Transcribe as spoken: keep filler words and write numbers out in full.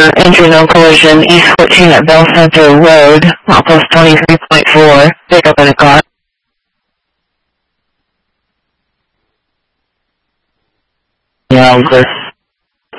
Center, entry no collision, East fourteen at Bell Center Road, outpost twenty-three point four, pick up in a car. Yeah, this.